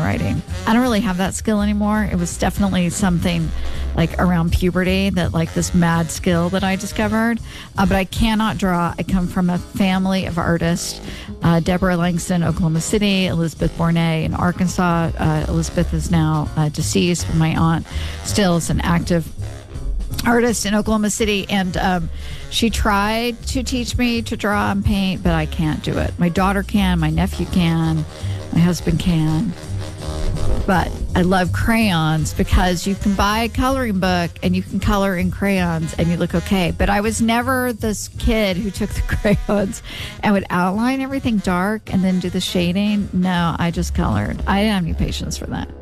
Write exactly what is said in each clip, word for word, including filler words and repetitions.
writing. I don't really have that skill anymore. It was definitely something like around puberty that like this mad skill that I discovered. Uh, but I cannot draw. I come from a family of artists. Uh, Deborah Langston, Oklahoma City, Elizabeth Bournet in Arkansas. Uh, Elizabeth is now uh, deceased, but my aunt still is an active artist in Oklahoma City, and um, she tried to teach me to draw and paint, but I can't do it. My daughter can, my nephew can, my husband can. But I love crayons because you can buy a coloring book and you can color in crayons and you look okay. But I was never this kid who took the crayons and would outline everything dark and then do the shading. No, I just colored. I didn't have any patience for that.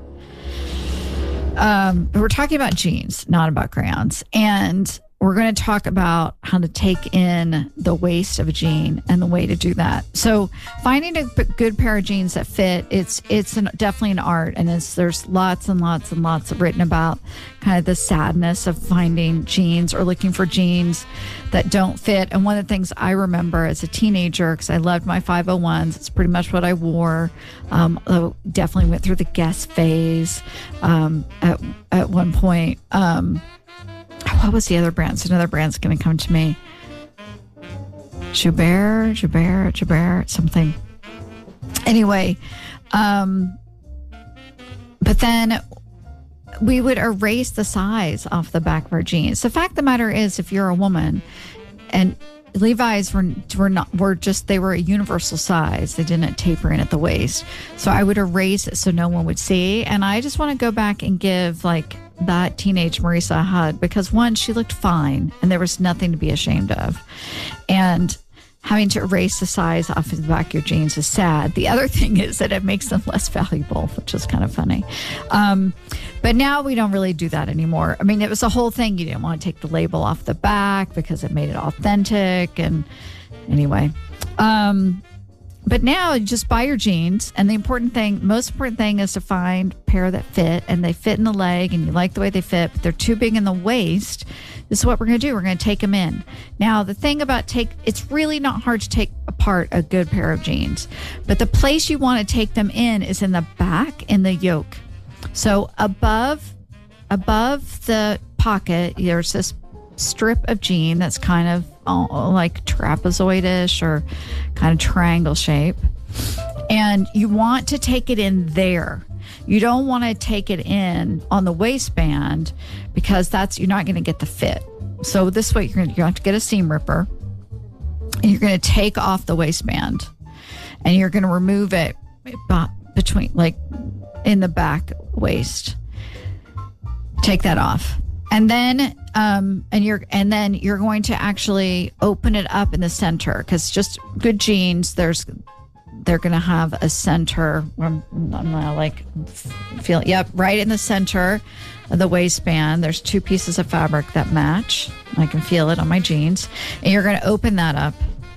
Um, but we're talking about jeans, not about crayons. And we're going to talk about how to take in the waist of a jean and the way to do that. So finding a p- good pair of jeans that fit, it's it's an, definitely an art. And it's, there's lots and lots and lots written about kind of the sadness of finding jeans or looking for jeans that don't fit. And one of the things I remember as a teenager, because I loved my five oh ones, it's pretty much what I wore. Um, I definitely went through the Guess phase um, at, at one point. Um, What was the other brand? So another brand's going to come to me. Joubert, Joubert, Joubert, something. Anyway, um, but then we would erase the size off the back of our jeans. The fact of the matter is, if you're a woman, and Levi's were were not were just they were a universal size. They didn't taper in at the waist, so I would erase it so no one would see. And I just want to go back and give like that teenage Marisa a hug, because one, she looked fine and there was nothing to be ashamed of, and having to erase the size off of the back of your jeans is sad. The other thing is that it makes them less valuable, which is kind of funny. Um, but now we don't really do that anymore. I mean, it was a whole thing. You didn't want to take the label off the back because it made it authentic. And anyway, um, but now you just buy your jeans. And the important thing, most important thing is to find a pair that fit, and they fit in the leg and you like the way they fit, but they're too big in the waist. This is what we're going to do. We're going to take them in. Now, the thing about take, it's really not hard to take apart a good pair of jeans, but the place you want to take them in is in the back, in the yoke. So above, above the pocket, there's this strip of jean that's kind of uh, like trapezoidish or kind of triangle shape. And you want to take it in there. You don't want to take it in on the waistband, because that's, you're not going to get the fit. So this way, you're going to, you have to get a seam ripper, and you're going to take off the waistband, and you're going to remove it between, like in the back waist. Take that off. And then, um, and you're, and then you're going to actually open it up in the center, because just good jeans, there's, they're going to have a center. I'm, I'm gonna like feel, yep, right in the center of the waistband. There's two pieces of fabric that match. I can feel it on my jeans. And you're going to open that up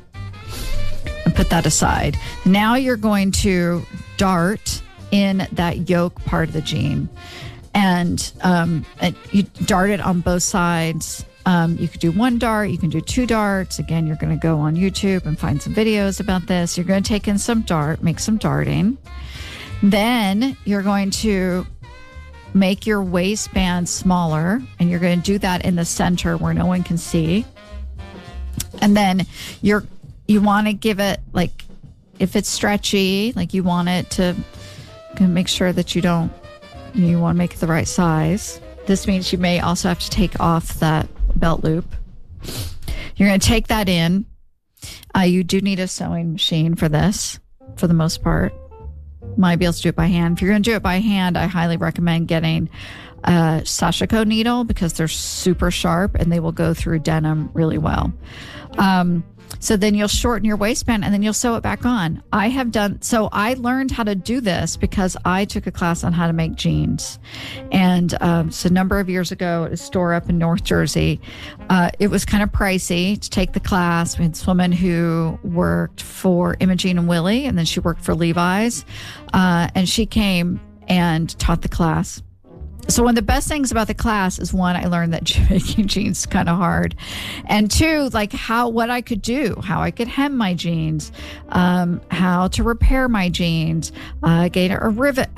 and put that aside. Now you're going to dart in that yoke part of the jean. And, um, and you dart it on both sides. Um, you could do one dart, you can do two darts. Again, you're going to go on YouTube and find some videos about this. You're going to take in some dart, make some darting. Then you're going to make your waistband smaller, and you're going to do that in the center where no one can see. And then you're, you want to give it, like, if it's stretchy, like you want it to make sure that you don't, you want to make it the right size. This means you may also have to take off that belt loop. You're going to take that in. Uh, you do need a sewing machine for this, for the most part. Might be able to do it by hand. If you're going to do it by hand, I highly recommend getting a Sashiko needle, because they're super sharp and they will go through denim really well. Um, So then you'll shorten your waistband, and then you'll sew it back on. I have done, so I learned how to do this because I took a class on how to make jeans. And um, so a number of years ago at a store up in North Jersey, uh, it was kind of pricey to take the class. We had this woman who worked for Imogene and Willie, and then she worked for Levi's. Uh, and she came and taught the class. So one of the best things about the class is, one, I learned that making jeans is kind of hard, and two, like how, what I could do, how I could hem my jeans, um, how to repair my jeans, uh, get a rivet, how,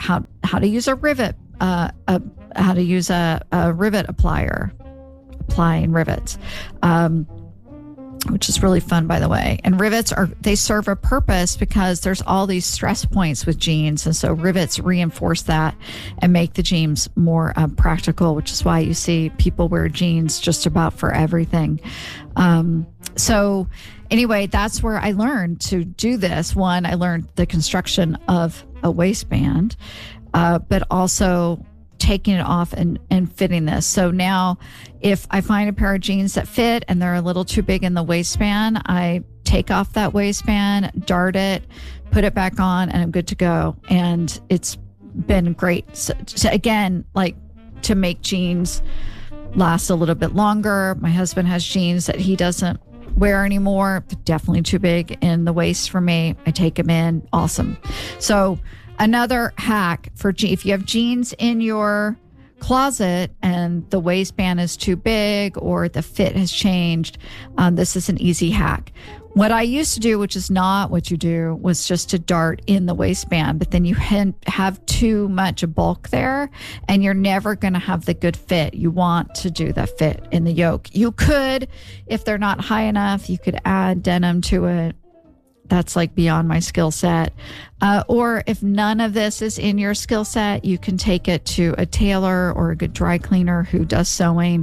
how to use a rivet, uh, a, how to use a, a rivet applier, applying rivets. Um, which is really fun, by the way. And rivets are, they serve a purpose because there's all these stress points with jeans. And so rivets reinforce that and make the jeans more uh, practical, which is why you see people wear jeans just about for everything. Um, so anyway, that's where I learned to do this. One, I learned the construction of a waistband, uh, but also taking it off and, and fitting this. So now if I find a pair of jeans that fit and they're a little too big in the waistband, I take off that waistband, dart it, put it back on, and I'm good to go. And it's been great. So, so again, like to make jeans last a little bit longer. My husband has jeans that he doesn't wear anymore. They're definitely too big in the waist for me. I take them in. Awesome. So another hack for je- if you have jeans in your closet and the waistband is too big or the fit has changed, um, this is an easy hack. What I used to do, which is not what you do, was just to dart in the waistband, but then you have too much bulk there and you're never going to have the good fit. You want to do the fit in the yoke. You could, if they're not high enough, you could add denim to it. That's like beyond my skill set. Uh, or if none of this is in your skill set, you can take it to a tailor or a good dry cleaner who does sewing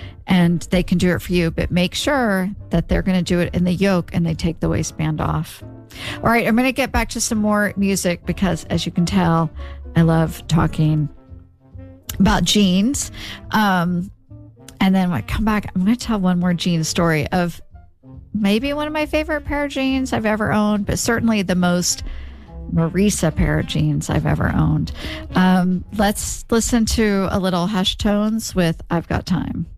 and they can do it for you. But make sure that they're going to do it in the yoke and they take the waistband off. All right, I'm going to get back to some more music because, as you can tell, I love talking about jeans. Um, and then when I come back, I'm going to tell one more jean story of maybe one of my favorite pair of jeans I've ever owned, but certainly the most Marisa pair of jeans I've ever owned. Um, let's listen to a little Hush Tones with I've Got Time.